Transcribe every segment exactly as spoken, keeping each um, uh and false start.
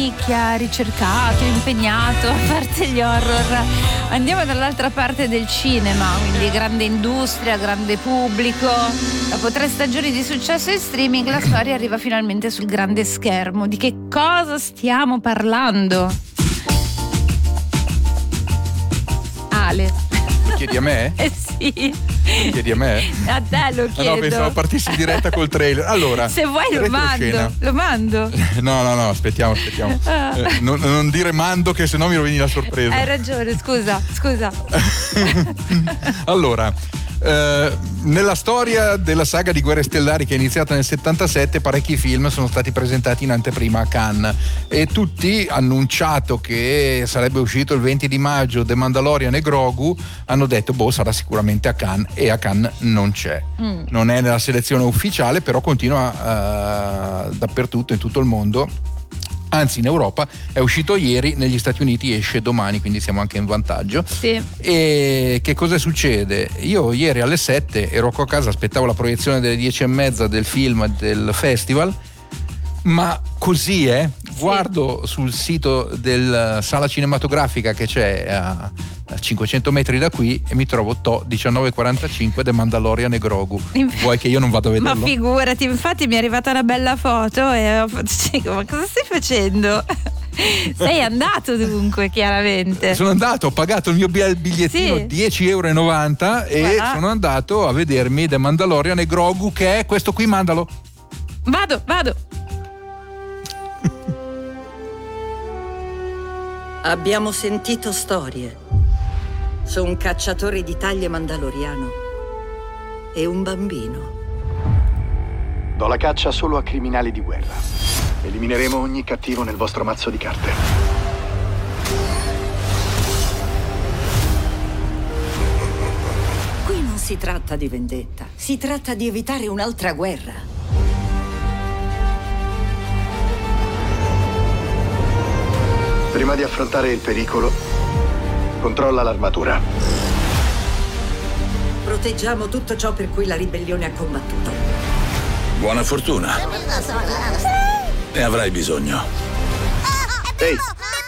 nicchia, ricercato, impegnato, a parte gli horror. Andiamo dall'altra parte del cinema, quindi grande industria, grande pubblico. Dopo tre stagioni di successo in streaming, la storia arriva finalmente sul grande schermo. Di che cosa stiamo parlando? Ale. Mi chiedi a me? Eh sì. Mi chiedi a me? A te lo chiedo. Ah, no, pensavo partissi in diretta col trailer. Allora, se vuoi lo mando, lo mando. No, no, no, aspettiamo, aspettiamo. Ah. Eh, non, non dire mando, che sennò mi rovini la sorpresa. Hai ragione, scusa, scusa. Allora, eh, nella storia della saga di Guerre Stellari, che è iniziata nel settantasette, parecchi film sono stati presentati in anteprima a Cannes e tutti, annunciato che sarebbe uscito il venti di maggio The Mandalorian e Grogu, hanno detto boh, sarà sicuramente a Cannes, e a Cannes non c'è. Mm. Non è nella selezione ufficiale, però continua uh, dappertutto, in tutto il mondo. Anzi, in Europa è uscito ieri, negli Stati Uniti esce domani, quindi siamo anche in vantaggio. Sì. E che cosa succede? Io ieri alle sette ero a casa, aspettavo la proiezione delle dieci e mezza del film del festival, ma così è, sì. Guardo sul sito della sala cinematografica che c'è a, a cinquecento metri da qui e mi trovo to diciannove e quarantacinque The Mandalorian e Grogu. Inf- Vuoi che io non vado a vederlo? Ma figurati, infatti mi è arrivata una bella foto e ho fatto, ma cosa stai facendo? Sei andato dunque, chiaramente. Sono andato, ho pagato il mio bigliettino, sì. dieci e novanta euro e voilà. Sono andato a vedermi The Mandalorian e Grogu, che è questo qui, mandalo. Vado, vado. Abbiamo sentito storie su un cacciatore di taglie mandaloriano e un bambino. Do la caccia solo a criminali di guerra. Elimineremo ogni cattivo nel vostro mazzo di carte. Qui non si tratta di vendetta, si tratta di evitare un'altra guerra. Prima di affrontare il pericolo, controlla l'armatura. Proteggiamo tutto ciò per cui la ribellione ha combattuto. Buona fortuna. Ne avrai bisogno. Ehi!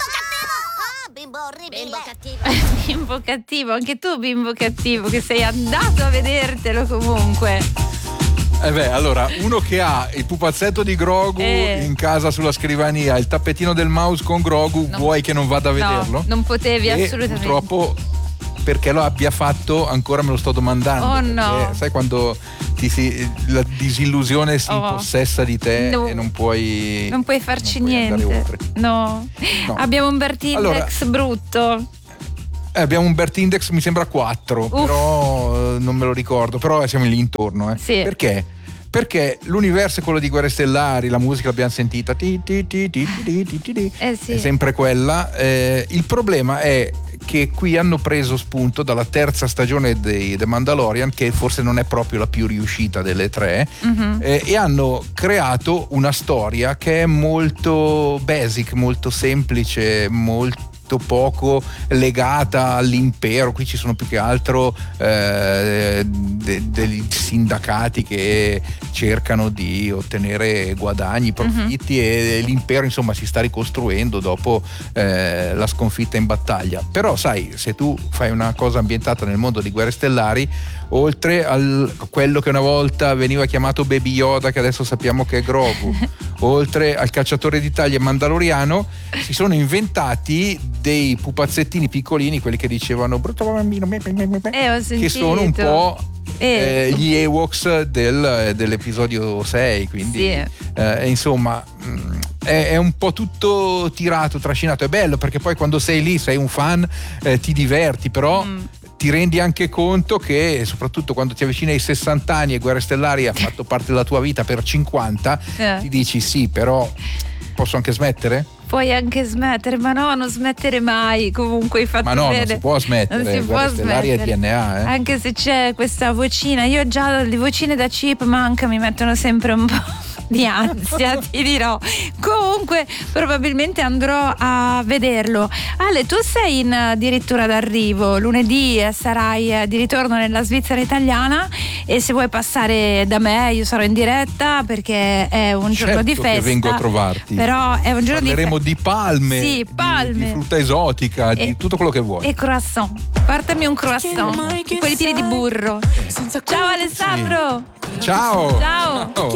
Bimbo orribile! Bimbo cattivo! Bimbo cattivo, anche tu bimbo cattivo, che sei andato a vedertelo comunque. Eh beh, allora, uno che ha il pupazzetto di Grogu eh. in casa sulla scrivania, il tappetino del mouse con Grogu, non, vuoi che non vada a vederlo? No, non potevi, e assolutamente. Purtroppo, perché lo abbia fatto, ancora me lo sto domandando. Oh no! Sai quando ti si, la disillusione si oh. impossessa di te no. e non puoi... Non puoi farci non puoi niente. No. no. Abbiamo un Bert Index allora, brutto. Eh, abbiamo un Bert Index, mi sembra quattro, Uff. però eh, non me lo ricordo, però siamo lì intorno. Eh. Sì. Perché? Perché l'universo è quello di Guerre Stellari, la musica l'abbiamo sentita, ti, ti, ti, ti, ti, ti, ti, ti. Eh sì. È sempre quella. Eh, il problema è che qui hanno preso spunto dalla terza stagione di The Mandalorian, che forse non è proprio la più riuscita delle tre, mm-hmm. eh, e hanno creato una storia che è molto basic, molto semplice, molto poco legata all'impero. Qui ci sono più che altro eh, de- dei sindacati che cercano di ottenere guadagni, profitti, mm-hmm. e l'impero insomma si sta ricostruendo dopo eh, la sconfitta in battaglia. Però sai, se tu fai una cosa ambientata nel mondo di Guerre Stellari, oltre a quello che una volta veniva chiamato Baby Yoda, che adesso sappiamo che è Grogu, oltre al cacciatore di taglie mandaloriano, si sono inventati dei pupazzettini piccolini, quelli che dicevano brutto bambino, eh, che sono un po' eh. Eh, gli Ewoks del, dell'episodio sei, quindi sì. eh, insomma è, è un po' tutto tirato, trascinato. È bello perché poi quando sei lì, sei un fan, eh, ti diverti, però mm. ti rendi anche conto che, soprattutto quando ti avvicini ai sessanta anni e Guerre Stellari ha fatto parte della tua vita per cinquanta, eh. ti dici sì, però posso anche smettere? Puoi anche smettere, ma no, non smettere mai. Comunque hai fatto ma no, bene. non si può smettere. Non si Guerre può Stellari smettere. è D N A, eh. Anche se c'è questa vocina, io già le vocine da chip manca, mi mettono sempre un po'. di ansia, ti dirò. Comunque probabilmente andrò a vederlo. Ale, tu sei in addirittura d'arrivo, lunedì sarai di ritorno nella Svizzera italiana e se vuoi passare da me io sarò in diretta perché è un giorno certo di festa. Che vengo a trovarti. Però è un giorno Parleremo di di festa. palme, Sì, palme. Di, di frutta esotica, e, di tutto quello che vuoi. E croissant. Portami un croissant, quelli pieni di burro. Ciao Alessandro. Sì. Ciao. Ciao. Oh.